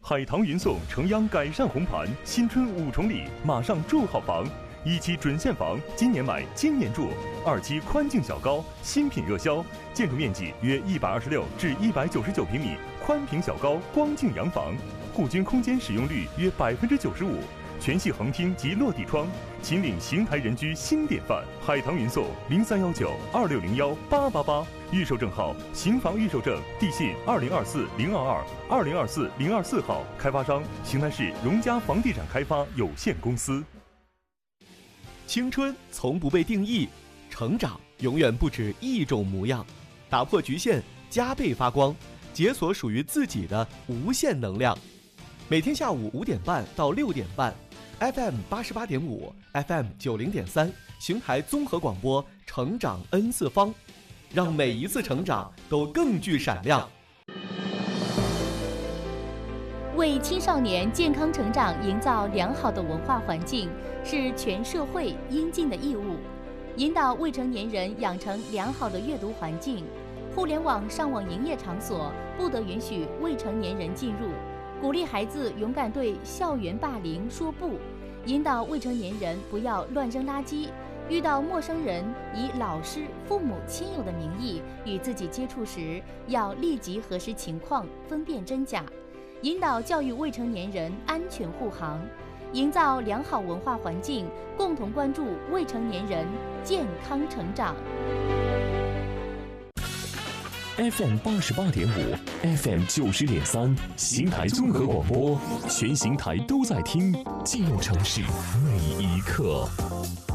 海棠云送城央改善红盘，新春5重礼，马上住好房。1期准现房，今年买今年住；2期宽净小高，新品热销，建筑面积约126至199平米，宽平小高光净洋房，户均空间使用率约95%，全系横厅及落地窗，秦岭邢台人居新典范。海棠云送031926018888，预售证号邢房预售证，地信2024-022-2024-024号，开发商邢台市荣嘉房地产开发有限公司。 青春从不被定义，成长永远不止一种模样。打破局限，加倍发光，解锁属于自己的无限能量。每天下午5点半到6点半 ，FM 88.5 ，FM 90.3，邢台综合广播，成长 N 次方，让每一次成长都更具闪亮。 为青少年健康成长营造良好的文化环境，是全社会应尽的义务。引导未成年人养成良好的阅读环境，互联网上网营业场所不得允许未成年人进入。鼓励孩子勇敢对校园霸凌说不，引导未成年人不要乱扔垃圾。遇到陌生人以老师、父母、亲友的名义与自己接触时，要立即核实情况，分辨真假。引导教育未成年人安全护航，营造良好文化环境，共同关注未成年人健康成长。 FM 88.5 ，FM 90.3，邢台综合广播，全邢台都在听，记录城市每一刻。